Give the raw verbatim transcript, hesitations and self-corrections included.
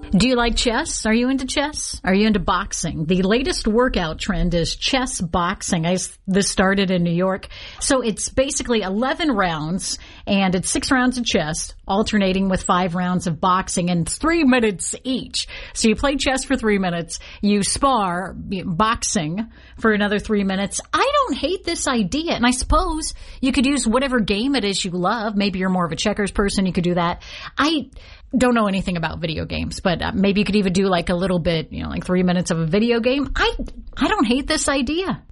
Do you like chess? Are you into chess? Are you into boxing? The latest workout trend is chess boxing. I, this started in New York. So it's basically eleven rounds, and it's six rounds of chess, alternating with five rounds of boxing, and three minutes each. So you play chess for three minutes, you spar boxing for another three minutes. I don't hate this idea, and I suppose you could use whatever game it is you love. Maybe you're more of a checkers person, you could do that. I don't know anything about video games, but uh, maybe you could even do like a little bit, you know, like three minutes of a video game. I, I don't hate this idea.